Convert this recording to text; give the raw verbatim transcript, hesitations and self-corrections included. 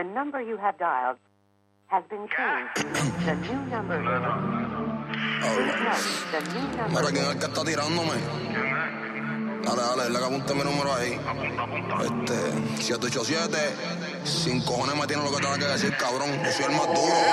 The number you have dialed has been changed. The new number is... Please note, the new number... Mira, ¿quién es el que está tirándome? Dale, dale, dale que apunte mi número ahí. Este, siete ocho siete, sin cojones me tiene lo que tenga que decir, cabrón. Yo soy el más duro.